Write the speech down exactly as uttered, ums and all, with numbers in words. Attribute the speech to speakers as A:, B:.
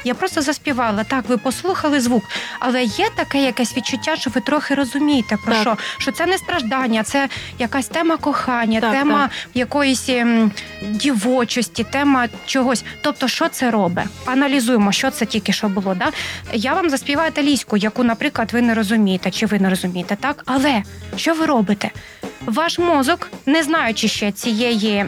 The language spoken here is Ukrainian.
A: Я просто заспівала. Так, ви послухали звук, але є таке якесь відчуття, що ви трохи розумієте про
B: Так.
A: що. Що це не страждання, це якась тема кохання,
B: Так,
A: тема
B: так.
A: якоїсь ем, дівочості, тема чогось. Тобто, що це робить? Аналізуємо, що це тільки що було. Да? Я вам заспіваю італійську, яку, наприклад, ви не розумієте, чи ви не розумієте, так? Але що ви робите? Ваш мозок, не знаючи ще цієї